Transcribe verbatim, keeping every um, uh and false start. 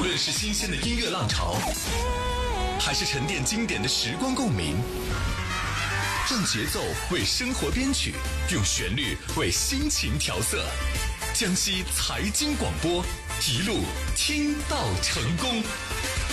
论是新鲜的音乐浪潮，还是沉淀经典的时光共鸣，让节奏为生活编曲，用旋律为心情调色。江西财经广播，一路听到成功。